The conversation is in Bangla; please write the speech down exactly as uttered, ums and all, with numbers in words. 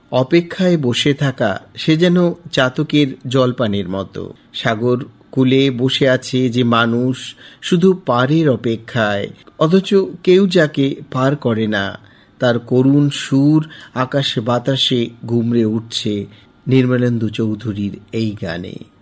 অপেক্ষায় বসে থাকা সে যেন চাতকের জলপানের মতো। সাগর কূলে বসে আছে যে মানুষ শুধু পারের অপেক্ষায়, অথচ কেউ যাকে পার করে না। তার করুণ সুর আকাশে বাতাসে ঘুমড়ে উঠছে নির্মলেন্দু চৌধুরীর এই গানে।